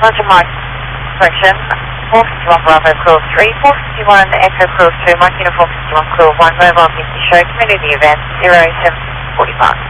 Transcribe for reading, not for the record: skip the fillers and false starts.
Roger, Mike. Correction. 451 Bravo Cruise 3, 451 Echo Cruise 2, Mike Uniform 51 Cruise 1, Mobile 50 Show, Community Event 0745.